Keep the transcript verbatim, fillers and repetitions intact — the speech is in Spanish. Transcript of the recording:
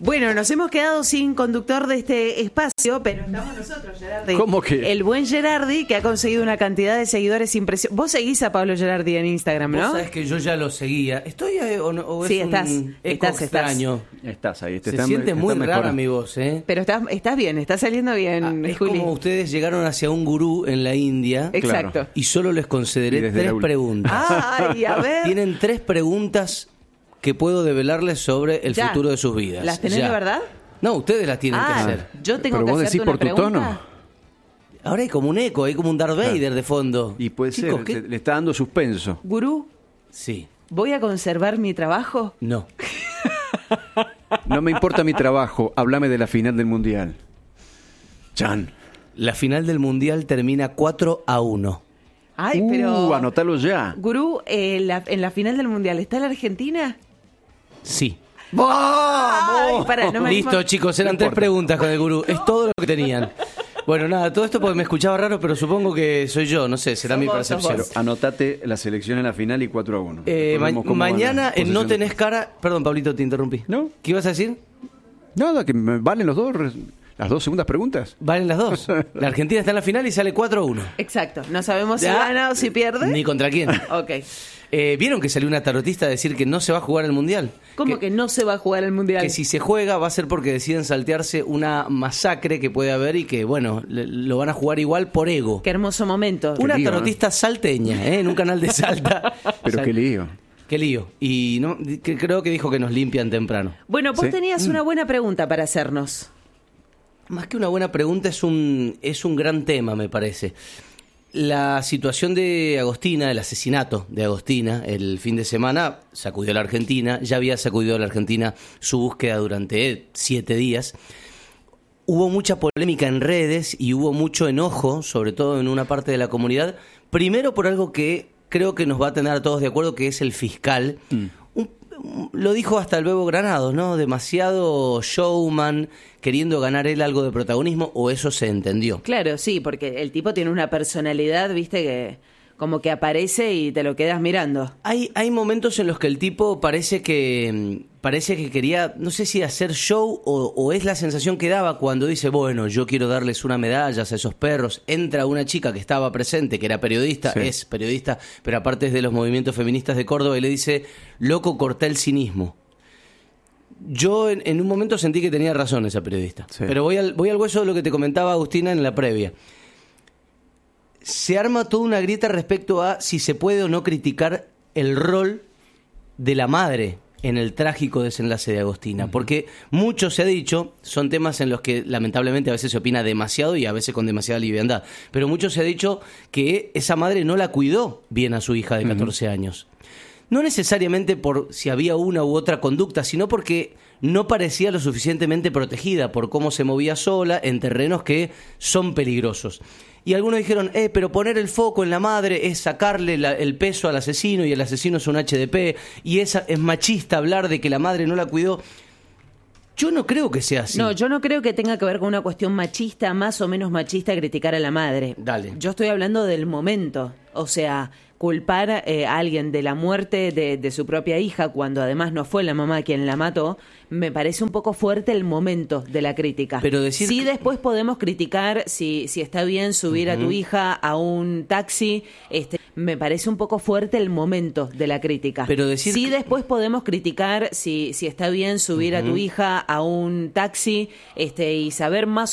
Bueno, nos hemos quedado sin conductor de este espacio, pero estamos nosotros, Gerardi. ¿Cómo que? El buen Gerardi, que ha conseguido una cantidad de seguidores impresionante. Vos seguís a Pablo Gerardi en Instagram, ¿no? Vos sabés que yo ya lo seguía. ¿Estoy eh, o, no, o sí, es estás, un estás, eco extraño? Estás. Estás ahí. Te Se está, siente está muy mejorando. rara mi voz, ¿eh? Pero estás, estás bien, está saliendo bien, Ah, es Juli. como ustedes llegaron hacia un gurú en la India. Exacto. Claro. Y solo les Y consideré desde tres la ul- preguntas. Ay, a ver. Tienen tres preguntas que puedo develarles sobre el Ya. futuro de sus vidas. ¿Las tenés Ya. de verdad? No, ustedes las tienen Ah, que hacer. yo tengo Pero que vos hacerte decís una por tu pregunta. tono. Ahora hay como un eco, hay como un Darth Vader de fondo. Y puede Chicos, ser, ¿qué? le, le está dando suspenso. Gurú, Sí. ¿voy a conservar mi trabajo? No. No me importa mi trabajo, háblame de la final del Mundial. Chan. La final del Mundial termina cuatro a uno. Ay, pero... Uh, anotalo ya. Gurú, eh, la- en la final del Mundial, ¿está la Argentina? Sí. Ay, pará, no me Listo, animo- chicos, eran No tres importa. preguntas con el gurú. Es todo lo que tenían. Bueno, nada, todo esto porque me escuchaba raro, pero supongo que soy yo, no sé, será Sos mi vos, sos percepción. vos. Pero anotate la selección en la final y cuatro a uno. Eh, ma- Recordemos cómo van mañana las en No posiciones. Tenés Cara... Perdón, Pablito, te interrumpí. No. ¿Qué ibas a decir? Nada, que me valen los dos, las dos segundas preguntas. Valen las dos. La Argentina está en la final y sale cuatro a uno. Exacto, no sabemos si Ya. gana o si pierde. Ni contra quién. Ok. Eh, ¿Vieron que salió una tarotista a decir que no se va a jugar el Mundial? ¿Cómo que, no se va a jugar el Mundial? Que si se juega va a ser porque deciden saltearse una masacre que puede haber y que, bueno, le- lo van a jugar igual por ego. Qué hermoso momento. Una lío, tarotista salteña, ¿eh? En un canal de Salta. Pero Sal- qué lío. Qué lío. Y no, que- creo que dijo que nos limpian temprano. Bueno, vos Sí. tenías una buena pregunta para hacernos. Más que una buena pregunta, es un, es un gran tema, me parece. La situación de Agostina, el asesinato de Agostina, el fin de semana sacudió a la Argentina. Ya había sacudido a la Argentina su búsqueda durante siete días. Hubo mucha polémica en redes y hubo mucho enojo, sobre todo en una parte de la comunidad. Primero por algo que creo que nos va a tener a todos de acuerdo, que es el fiscal. Un- un- lo dijo hasta el Bebo Granados, ¿no? Demasiado showman, queriendo ganar él algo de protagonismo, o eso se entendió. Claro, sí, porque el tipo tiene una personalidad, viste, que como que aparece y te lo quedas mirando. Hay, hay momentos en los que el tipo parece que mm, parece que quería, no sé si hacer show o, o es la sensación que daba cuando dice, bueno, yo quiero darles una medalla a esos perros. Entra una chica que estaba presente, que era periodista, Sí. es periodista, pero aparte es de los movimientos feministas de Córdoba, y le dice, loco, corta el cinismo. Yo en, en un momento sentí que tenía razón esa periodista. Sí. Pero voy al, voy al hueso de lo que te comentaba Agustina en la previa. Se arma toda una grieta respecto a si se puede o no criticar el rol de la madre en el trágico desenlace de Agostina. Porque mucho se ha dicho, son temas en los que lamentablemente a veces se opina demasiado y a veces con demasiada liviandad, pero mucho se ha dicho que esa madre no la cuidó bien a su hija de catorce años. No necesariamente por si había una u otra conducta, sino porque no parecía lo suficientemente protegida por cómo se movía sola en terrenos que son peligrosos. Y algunos dijeron, eh, pero poner el foco en la madre es sacarle la- el peso al asesino y el asesino es un H D P y es, es machista hablar de que la madre no la cuidó. Yo no creo que sea así. No, yo no creo que tenga que ver con una cuestión machista, más o menos machista, criticar a la madre. Dale. Yo estoy hablando del momento. O sea, culpar eh, a alguien de la muerte de, de su propia hija, cuando además no fue la mamá quien la mató, me parece un poco fuerte el momento de la crítica. Pero decir sí, que- después podemos criticar si, si está bien subir a tu hija a un taxi. Este, me parece un poco fuerte el momento de la crítica. Pero decir sí, que- después podemos criticar si, si está bien subir a tu hija a un taxi este, y saber más